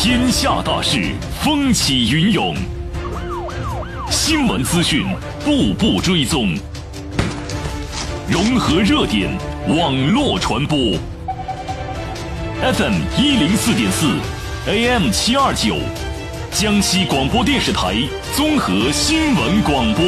天下大事，风起云涌，新闻资讯步步追踪，融合热点，网络传播。FM 104.4 ，AM 729，江西广播电视台综合新闻广播。